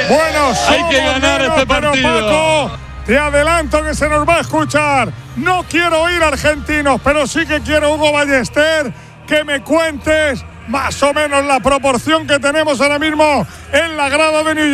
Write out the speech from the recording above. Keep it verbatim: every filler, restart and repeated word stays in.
Bueno, hay que ganar menos, este partido. Pero Paco, te adelanto que se nos va a escuchar. No quiero oír argentinos, pero sí que quiero, Hugo Ballester, que me cuentes más o menos la proporción que tenemos ahora mismo en la grada de New York.